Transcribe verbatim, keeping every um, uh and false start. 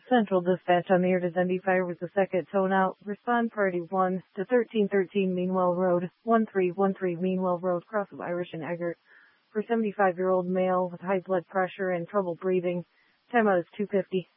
Central dispatch on the air to Zendy Fire was the second tone out. Respond party one to thirteen thirteen Meanwell Road, one three one three Meanwell Road, cross of Irish and Eggert. For seventy-five-year-old male with high blood pressure and trouble breathing. Time out is two fifty.